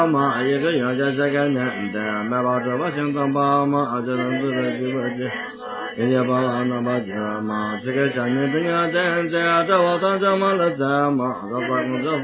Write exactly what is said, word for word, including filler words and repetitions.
嘛一个月家这个年的，买包这把行当包嘛，这能自个几个这，人家包了那把这嘛，这个家女这个真这这我当这么了这嘛，这关公这。